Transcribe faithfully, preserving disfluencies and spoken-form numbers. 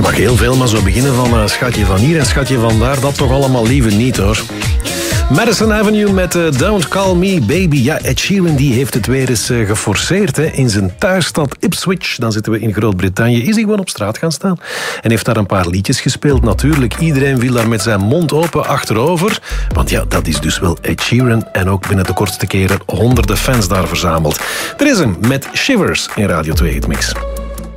mag heel veel, maar zo beginnen van uh, schatje van hier en schatje van daar, dat toch allemaal liever niet, hoor. Madison Avenue met uh, Don't Call Me Baby. Ja, Ed Sheeran die heeft het weer eens uh, geforceerd. Hè. In zijn thuisstad Ipswich, dan zitten we in Groot-Brittannië, is hij gewoon op straat gaan staan. En heeft daar een paar liedjes gespeeld. Natuurlijk, iedereen viel daar met zijn mond open achterover. Want ja, dat is dus wel Ed Sheeran. En ook binnen de kortste keren honderden fans daar verzameld. Er is hem met Shivers in Radio twee Hitmix.